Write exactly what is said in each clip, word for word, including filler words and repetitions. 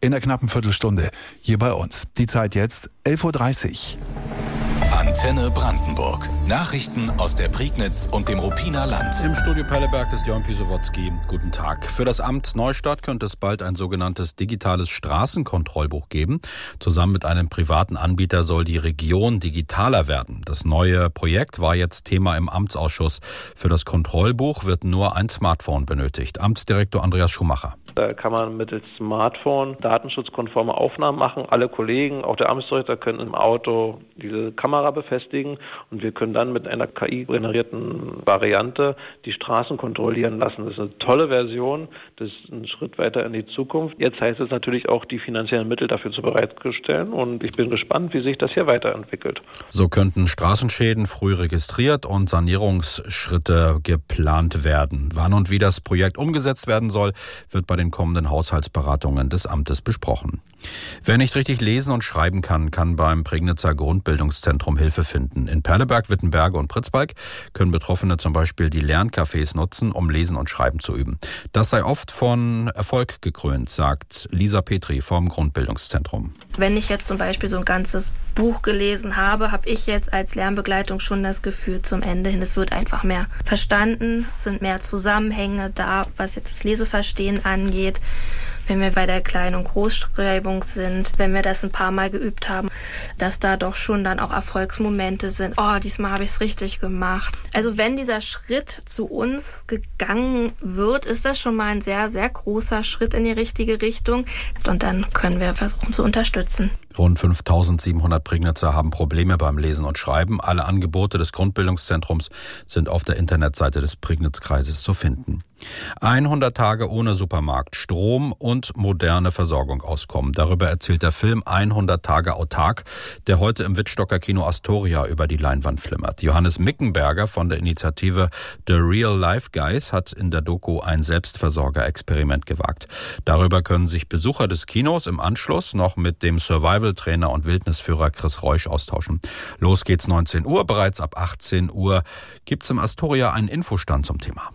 in der knappen Viertelstunde hier bei uns. Die Zeit jetzt elf Uhr dreißig. Antenne Brandenburg. Nachrichten aus der Prignitz und dem Ruppiner Land. Im Studio Pelleberg ist Jörn Pisowotzki. Guten Tag. Für das Amt Neustadt könnte es bald ein sogenanntes digitales Straßenkontrollbuch geben. Zusammen mit einem privaten Anbieter soll die Region digitaler werden. Das neue Projekt war jetzt Thema im Amtsausschuss. Für das Kontrollbuch wird nur ein Smartphone benötigt. Amtsdirektor Andreas Schumacher. Da kann man mittels Smartphone datenschutzkonforme Aufnahmen machen. Alle Kollegen, auch der Amtsdirektor, können im Auto diese Kamera befestigen und wir können dann mit einer K I-generierten Variante die Straßen kontrollieren lassen. Das ist eine tolle Version, das ist ein Schritt weiter in die Zukunft. Jetzt heißt es natürlich auch, die finanziellen Mittel dafür zu bereitzustellen und ich bin gespannt, wie sich das hier weiterentwickelt. So könnten Straßenschäden früh registriert und Sanierungsschritte geplant werden. Wann und wie das Projekt umgesetzt werden soll, wird bei den kommenden Haushaltsberatungen des Amtes besprochen. Wer nicht richtig lesen und schreiben kann, kann beim Prignitzer Grundbildungszentrum Hilfe finden. In Perleberg, Wittenberge und Pritzbalk können Betroffene zum Beispiel die Lerncafés nutzen, um Lesen und Schreiben zu üben. Das sei oft von Erfolg gekrönt, sagt Lisa Petri vom Grundbildungszentrum. Wenn ich jetzt zum Beispiel so ein ganzes Buch gelesen habe, habe ich jetzt als Lernbegleitung schon das Gefühl zum Ende hin, es wird einfach mehr verstanden, es sind mehr Zusammenhänge da, was jetzt das Leseverstehen angeht. Wenn wir bei der Klein- und Großschreibung sind, wenn wir das ein paar Mal geübt haben, dass da doch schon dann auch Erfolgsmomente sind. Oh, diesmal habe ich es richtig gemacht. Also wenn dieser Schritt zu uns gegangen wird, ist das schon mal ein sehr, sehr großer Schritt in die richtige Richtung. Und dann können wir versuchen zu unterstützen. Rund fünftausendsiebenhundert Prignitzer haben Probleme beim Lesen und Schreiben. Alle Angebote des Grundbildungszentrums sind auf der Internetseite des Prignitzkreises zu finden. hundert Tage ohne Supermarkt, Strom und moderne Versorgung auskommen. Darüber erzählt der Film hundert Tage autark, der heute im Wittstocker Kino Astoria über die Leinwand flimmert. Johannes Mickenberger von der Initiative The Real Life Guys hat in der Doku ein Selbstversorger-Experiment gewagt. Darüber können sich Besucher des Kinos im Anschluss noch mit dem Survival-Trainer und Wildnisführer Chris Reusch austauschen. Los geht's neunzehn Uhr, bereits ab achtzehn Uhr gibt's im Astoria einen Infostand zum Thema.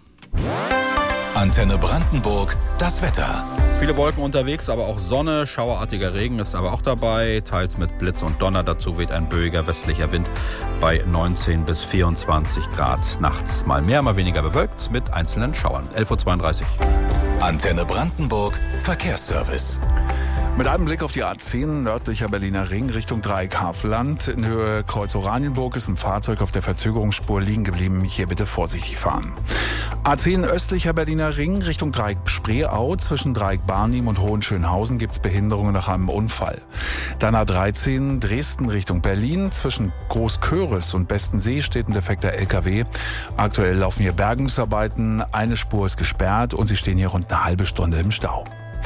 Antenne Brandenburg, das Wetter. Viele Wolken unterwegs, aber auch Sonne, schauerartiger Regen ist aber auch dabei, teils mit Blitz und Donner. Dazu weht ein böiger westlicher Wind bei neunzehn bis vierundzwanzig Grad. Nachts mal mehr, mal weniger bewölkt mit einzelnen Schauern. elf Uhr zweiunddreißig. Antenne Brandenburg, Verkehrsservice. Mit einem Blick auf die A zehn, nördlicher Berliner Ring, Richtung Dreieck Havelland. In Höhe Kreuz Oranienburg ist ein Fahrzeug auf der Verzögerungsspur liegen geblieben. Hier bitte vorsichtig fahren. A zehn, östlicher Berliner Ring, Richtung Dreieck Spreeau. Zwischen Dreieck Barnim und Hohenschönhausen gibt es Behinderungen nach einem Unfall. Dann A dreizehn, Dresden Richtung Berlin. Zwischen Großköris und Bestensee steht ein defekter L K W. Aktuell laufen hier Bergungsarbeiten. Eine Spur ist gesperrt und sie stehen hier rund eine halbe Stunde im Stau.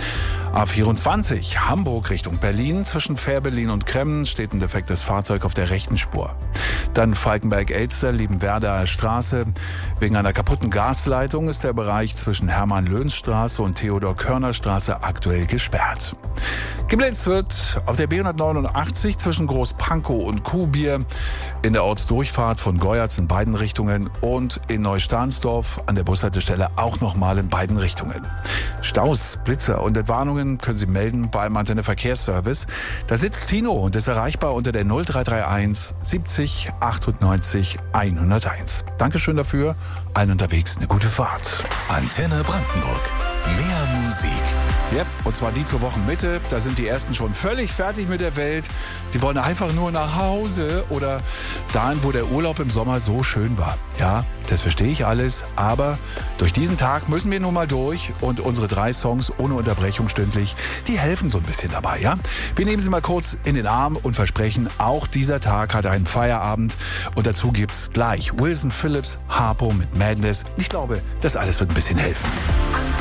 A vierundzwanzig, Hamburg Richtung Berlin. Zwischen Fährberlin und Kremmen steht ein defektes Fahrzeug auf der rechten Spur. Dann Falkenberg-Elster, Liebenwerdaer Straße. Wegen einer kaputten Gasleitung ist der Bereich zwischen Hermann-Löhns-Straße und Theodor-Körner-Straße aktuell gesperrt. Geblitzt wird auf der B hundertneunundachtzig zwischen Großpankow und Kuhbier, in der Ortsdurchfahrt von Goyatz in beiden Richtungen und in Neustahnsdorf an der Bushaltestelle auch nochmal in beiden Richtungen. Staus, Blitzer und Entwarnungen können Sie melden beim Antenne Verkehrsservice. Da sitzt Tino und ist erreichbar unter der null drei drei eins siebzig achtundneunzig hunderteins. Dankeschön dafür. Allen unterwegs eine gute Fahrt. Antenne Brandenburg. Mehr Musik. Ja, und zwar die zur Wochenmitte. Da sind die Ersten schon völlig fertig mit der Welt. Die wollen einfach nur nach Hause oder dahin, wo der Urlaub im Sommer so schön war. Ja, das verstehe ich alles. Aber durch diesen Tag müssen wir nun mal durch. Und unsere drei Songs ohne Unterbrechung stündlich, die helfen so ein bisschen dabei. Ja, wir nehmen sie mal kurz in den Arm und versprechen, auch dieser Tag hat einen Feierabend. Und dazu gibt's gleich Wilson Phillips, Harpo mit Madness. Ich glaube, das alles wird ein bisschen helfen.